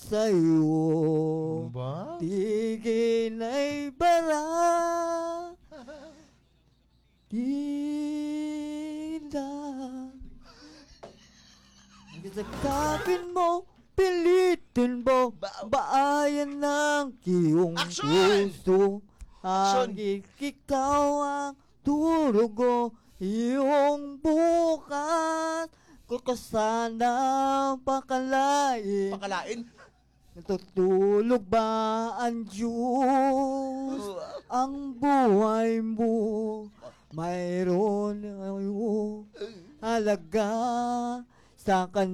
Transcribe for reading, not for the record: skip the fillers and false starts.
sa'yo. Ba? Tigil ay bara. Tila. Sakapin mo, pilitin mo, baayan ng iyong Action! puso. Action! Ikaw ang durugo, iyong bukas. Kung ka sana pakalain, Pakalain? natutulog ba ang Diyos? Ang buhay mo, mayroon halaga sa kanya.